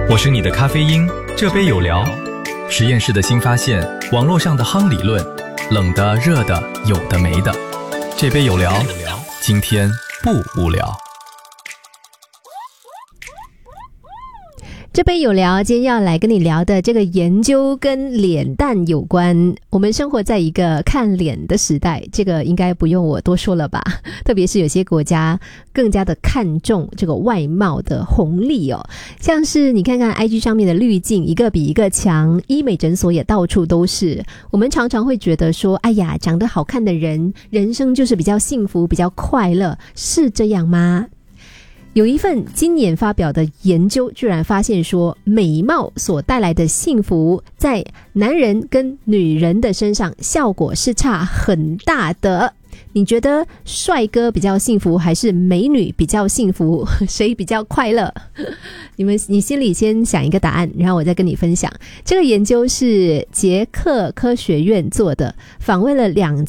我是你的咖啡因，这杯有聊。实验室的新发现，网络上的夯理论，冷的热的有的没的，这杯有聊，今天不无聊。 这杯有聊，今天要来跟你聊的这个研究跟脸蛋有关。我们生活在一个看脸的时代，这个应该不用我多说了吧，特别是有些国家更加的看重这个外貌的红利哦。像是你看看 IG 上面的滤镜一个比一个强，医美诊所也到处都是。我们常常会觉得说，哎呀，长得好看的人人生就是比较幸福比较快乐，是这样吗？有一份今年发表的研究居然发现说，美貌所带来的幸福在男人跟女人的身上效果是差很大的。你觉得帅哥比较幸福还是美女比较幸福？谁比较快乐？你心里先想一个答案，然后我再跟你分享。这个研究是捷克科学院做的，访问了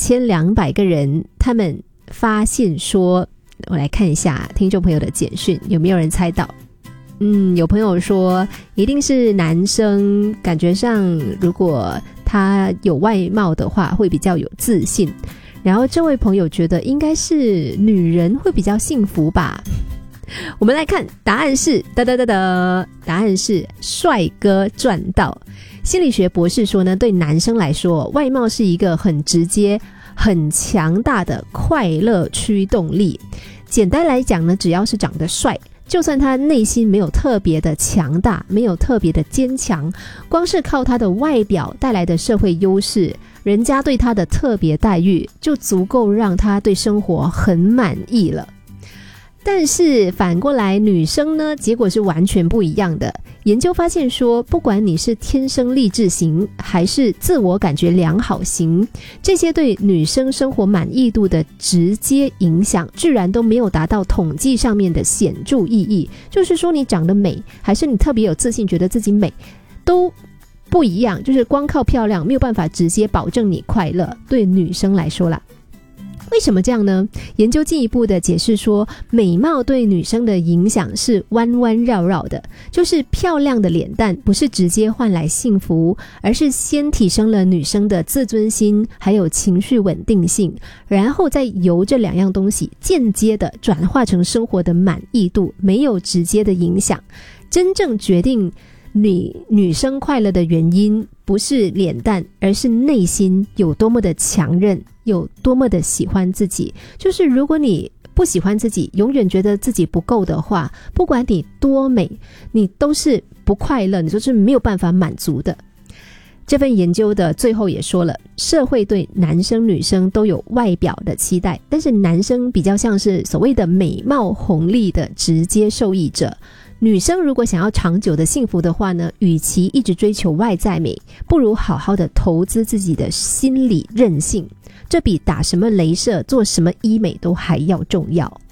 2200个人，他们发现说，我来看一下听众朋友的简讯，有没有人猜到？有朋友说一定是男生，感觉上如果他有外貌的话会比较有自信。然后这位朋友觉得应该是女人会比较幸福吧。我们来看答案是答案是帅哥赚到。心理学博士说呢，对男生来说，外貌是一个很直接很强大的快乐驱动力。简单来讲呢，只要是长得帅，就算他内心没有特别的强大，没有特别的坚强，光是靠他的外表带来的社会优势，人家对他的特别待遇，就足够让他对生活很满意了。但是反过来，女生呢，结果是完全不一样的。研究发现说，不管你是天生丽质型还是自我感觉良好型，这些对女生生活满意度的直接影响居然都没有达到统计上面的显著意义。就是说你长得美还是你特别有自信觉得自己美都不一样，就是光靠漂亮没有办法直接保证你快乐，对女生来说啦。为什么这样呢？研究进一步的解释说，美貌对女生的影响是弯弯绕绕的，就是漂亮的脸蛋不是直接换来幸福，而是先提升了女生的自尊心还有情绪稳定性，然后再由这两样东西间接的转化成生活的满意度，没有直接的影响。真正决定女生快乐的原因不是脸蛋，而是内心有多么的强韧，有多么的喜欢自己。就是如果你不喜欢自己，永远觉得自己不够的话，不管你多美，你都是不快乐，你就是没有办法满足的。这份研究的最后也说了，社会对男生女生都有外表的期待，但是男生比较像是所谓的美貌红利的直接受益者。女生如果想要长久的幸福的话呢，与其一直追求外在美，不如好好的投资自己的心理韧性，这比打什么雷射做什么医美都还要重要。